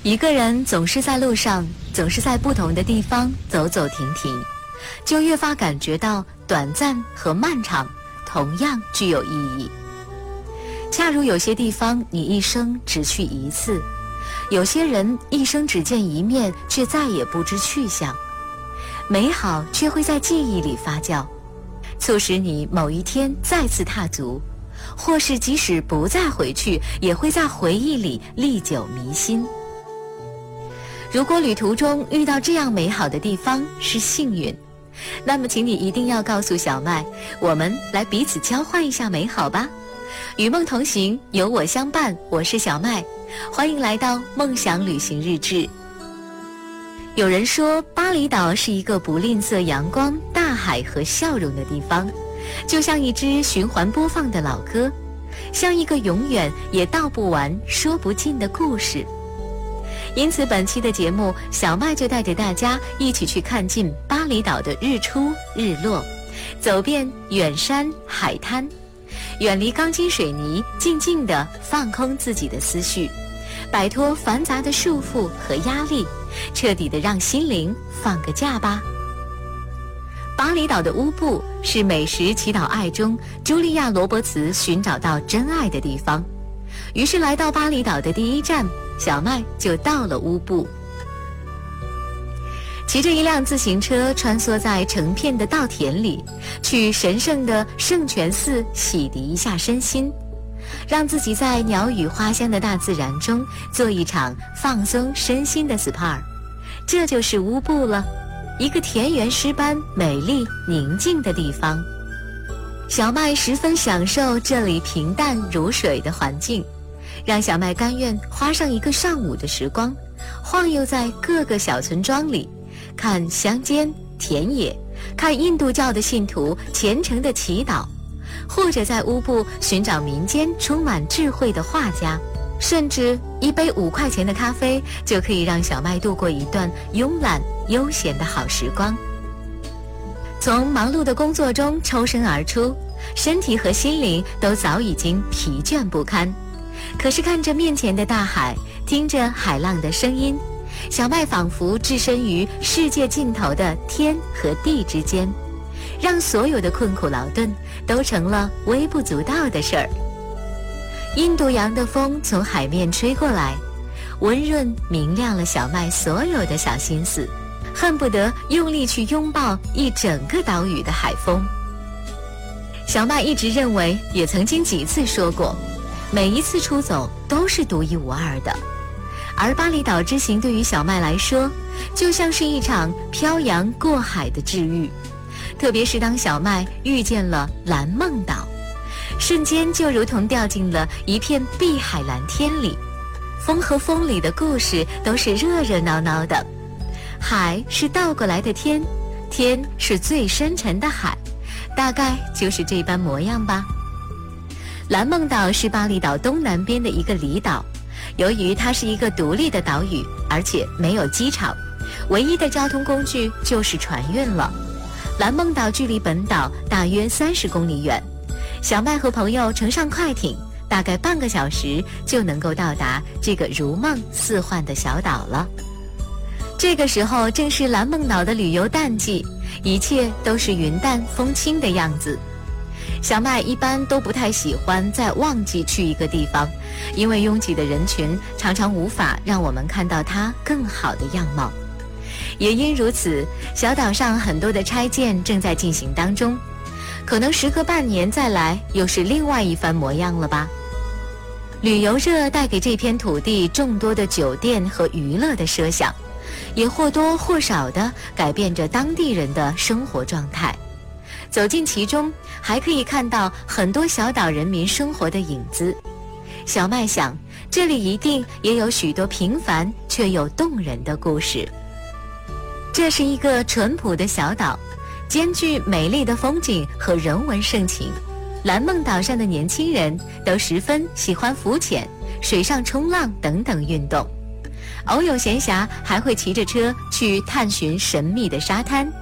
一个人总是在路上，总是在不同的地方走走停停，就越发感觉到短暂和漫长同样具有意义。恰如有些地方你一生只去一次，有些人一生只见一面，却再也不知去向。美好却会在记忆里发酵，促使你某一天再次踏足，或是即使不再回去，也会在回忆里历久弥新。如果旅途中遇到这样美好的地方是幸运，那么请你一定要告诉小麦，我们来彼此交换一下美好吧。与梦同行，有我相伴，我是小麦，欢迎来到梦想旅行日志。有人说，巴厘岛是一个不吝啬阳光、大海和笑容的地方，就像一支循环播放的老歌，像一个永远也道不完、说不尽的故事。因此本期的节目，小麦就带着大家一起去看尽巴厘岛的日出日落，走遍远山海滩，远离钢筋水泥，静静地放空自己的思绪，摆脱繁杂的束缚和压力，彻底地让心灵放个假吧。巴厘岛的乌布是美食祈祷爱中茱莉亚·罗伯茨寻找到真爱的地方，于是来到巴厘岛的第一站，小麦就到了乌布。骑着一辆自行车穿梭在成片的稻田里，去神圣的圣泉寺洗涤一下身心，让自己在鸟语花香的大自然中做一场放松身心的 SPA。 这就是乌布了，一个田园诗般美丽宁静的地方。小麦十分享受这里平淡如水的环境，让小麦甘愿花上一个上午的时光，晃悠在各个小村庄里，看乡间田野，看印度教的信徒虔诚的祈祷，或者在乌布寻找民间充满智慧的画家，甚至一杯5块钱的咖啡就可以让小麦度过一段慵懒悠闲的好时光。从忙碌的工作中抽身而出，身体和心灵都早已经疲倦不堪，可是看着面前的大海，听着海浪的声音，小麦仿佛置身于世界尽头的天和地之间，让所有的困苦劳顿都成了微不足道的事儿。印度洋的风从海面吹过来，温润明亮了小麦所有的小心思，恨不得用力去拥抱一整个岛屿的海风。小麦一直认为，也曾经几次说过，每一次出走都是独一无二的。而巴厘岛之行对于小麦来说，就像是一场漂洋过海的治愈。特别是当小麦遇见了蓝梦岛，瞬间就如同掉进了一片碧海蓝天里。风和风里的故事都是热热闹闹的，海是倒过来的天，天是最深沉的海，大概就是这般模样吧。蓝梦岛是巴厘岛东南边的一个离岛，由于它是一个独立的岛屿，而且没有机场，唯一的交通工具就是船运了。蓝梦岛距离本岛大约30公里远，小麦和朋友乘上快艇，大概半个小时就能够到达这个如梦似幻的小岛了。这个时候正是蓝梦岛的旅游淡季，一切都是云淡风轻的样子。小麦一般都不太喜欢在旺季去一个地方，因为拥挤的人群常常无法让我们看到它更好的样貌。也因如此，小岛上很多的拆建正在进行当中，可能时隔半年再来，又是另外一番模样了吧。旅游热带给这片土地众多的酒店和娱乐的奢想，也或多或少地改变着当地人的生活状态。走进其中，还可以看到很多小岛人民生活的影子。小麦想，这里一定也有许多平凡却又动人的故事。这是一个淳朴的小岛，兼具美丽的风景和人文盛情。蓝梦岛上的年轻人都十分喜欢浮潜、水上冲浪等等运动，偶有闲暇还会骑着车去探寻神秘的沙滩，